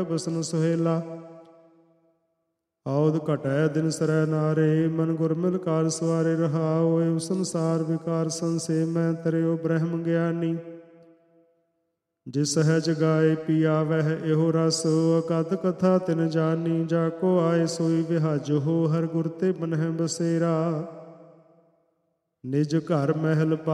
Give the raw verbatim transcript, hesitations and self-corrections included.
ਬਸਨ ਸੁਹੇਲਾ। ਆਉਦ ਘਟੈ ਦਿਨ ਸਰੈ ਨਾਰੇ, ਮਨ ਗੁਰ ਮਿਲ ਕਾਰ ਸਵਾਰੇ ਰਹਾਉ। ਏਵ ਸੰਸਾਰ ਵਿਕਾਰ ਸੰਸੇ, ਮੈਂ ਤਰਿਓ ਬ੍ਰਹਮ ਗਿਆਨੀ। ਜਿਸ ਸਹਿਜ ਗਾਏ ਪੀਆ ਵਹਿ ਇਹੋ ਰਸ, ਅਕਥ ਕਥਾ ਤਿਨ ਜਾਨੀ। ਜਾ ਕੋ ਆਏ ਸੋਈ ਵਿਹਾਜੋ, ਹਰ ਗੁਰ ਤੇ ਬਨਹਿ ਬਸੇਰਾ। ਨਿਜ ਘਰ ਮਹਿਲ